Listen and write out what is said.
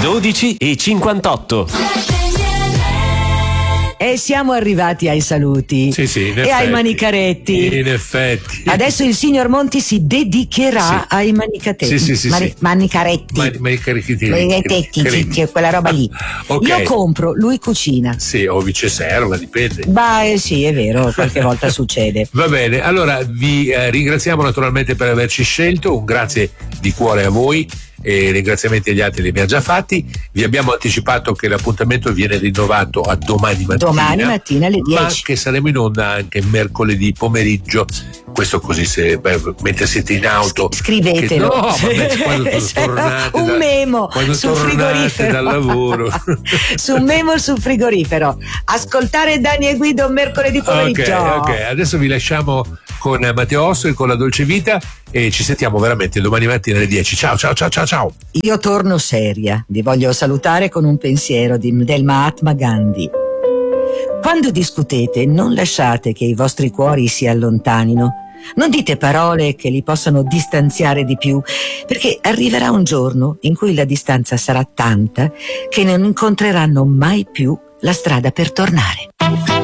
12:58. E siamo arrivati ai saluti. Sì, e ai manicaretti. In effetti. Adesso il signor Monti si dedicherà ai manicaretti. Sì. Manicaretti. Manicaretti. Quella roba lì. Okay. Io compro, lui cucina. Sì, o viceserva, dipende. Sì, è vero, qualche volta succede. Va bene, allora vi ringraziamo naturalmente per averci scelto, un grazie di cuore a voi. E ringraziamenti agli altri li abbiamo già fatti. Vi abbiamo anticipato che l'appuntamento viene rinnovato a domani mattina alle 10, ma che saremo in onda anche mercoledì pomeriggio. Questo così mentre siete in auto scrivetelo. Quando tornate un memo sul frigorifero dal lavoro. Su un memo sul frigorifero. Ascoltare Dani e Guido mercoledì pomeriggio. Ok, adesso vi lasciamo con Matteo Osso e con La Dolce Vita e ci sentiamo veramente domani mattina alle 10. Ciao. Io torno seria. Vi voglio salutare con un pensiero del Mahatma Gandhi. Quando discutete, non lasciate che i vostri cuori si allontanino. Non dite parole che li possano distanziare di più, perché arriverà un giorno in cui la distanza sarà tanta che non incontreranno mai più la strada per tornare.